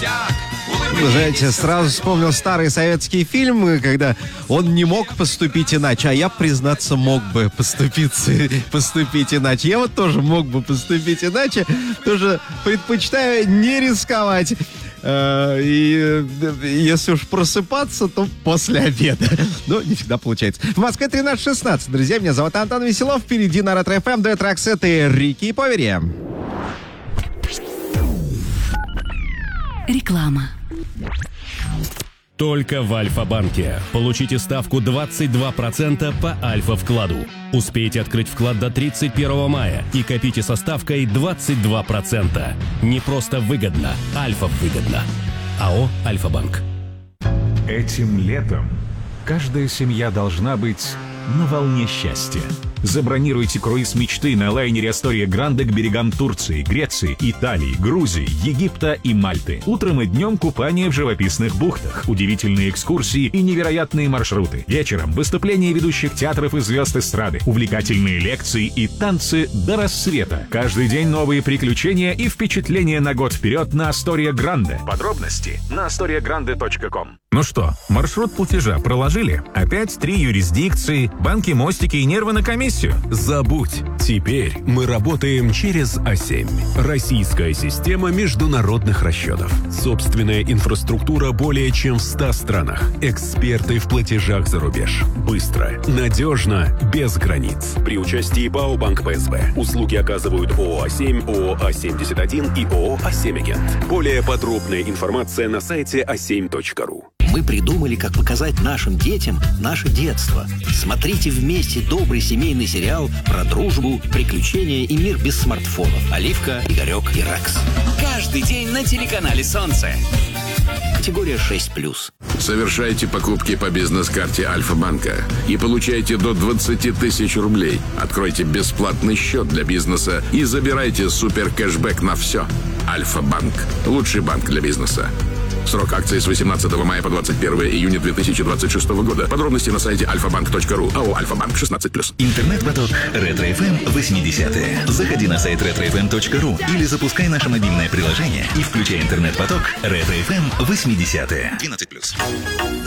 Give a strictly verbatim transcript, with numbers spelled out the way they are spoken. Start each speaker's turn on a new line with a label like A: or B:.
A: Вы знаете, сразу вспомнил старый советский фильм, когда он не мог поступить иначе, а я, признаться, мог бы поступить, поступить иначе. Я вот тоже мог бы поступить иначе, тоже предпочитаю не рисковать. И если уж просыпаться, то после обеда. Но не всегда получается. В Москве тринадцать шестнадцать. Друзья, меня зовут Антон Веселов. Впереди на Ретро-эф эм дуэт Роксеты Рики и Повери.
B: Реклама.
C: Только в Альфа-банке. Получите ставку двадцать два процента по Альфа-вкладу. Успейте открыть вклад до тридцать первого мая и копите со ставкой двадцать два процента. Не просто выгодно, Альфа-выгодно. АО «Альфа-банк».
D: Этим летом каждая семья должна быть на волне счастья. Забронируйте круиз мечты на лайнере Астория Гранде к берегам Турции, Греции, Италии, Грузии, Египта и Мальты. Утром и днем купание в живописных бухтах, удивительные экскурсии и невероятные маршруты. Вечером выступления ведущих театров и звезд эстрады, увлекательные лекции и танцы до рассвета. Каждый день новые приключения и впечатления на год вперед на Астория Гранде. Подробности на астория гранде точка ком.
E: Ну что, маршрут платежа проложили? Опять три юрисдикции, банки, мостики и нервы на комиссию?
F: Забудь. Теперь мы работаем через А семь. Российская система международных расчетов. Собственная инфраструктура более чем в ста странах. Эксперты в платежах за рубеж. Быстро, надежно, без границ. При участии ПАО «Банк ПСБ». Услуги оказывают ООО «А семь», ООО «А семьдесят один» и ООО «А семь Агент». Более подробная информация на сайте а семь точка ру.
G: Мы придумали, как показать нашим детям наше детство. Смотрите вместе добрый семейный сериал про дружбу, приключения и мир без смартфонов. Оливка, Игорек и Рекс.
H: Каждый день на телеканале «Солнце».
G: Категория шесть плюс.
I: Совершайте покупки по бизнес-карте Альфа-банка и получайте до двадцать тысяч рублей. Откройте бесплатный счет для бизнеса и забирайте супер кэшбэк на все. Альфа-банк. Лучший банк для бизнеса. Срок акции с восемнадцатого мая по двадцать первое июня две тысячи двадцать шестого года. Подробности на сайте альфа банк точка ру. АО «Альфа-банк» шестнадцать плюс.
J: Интернет-поток Ретро-эф эм восьмидесятые. Заходи на сайт ретро эф эм точка ру или запускай наше мобильное приложение и включай интернет-поток Ретро-эф эм восьмидесятые.
H: двенадцать плюс.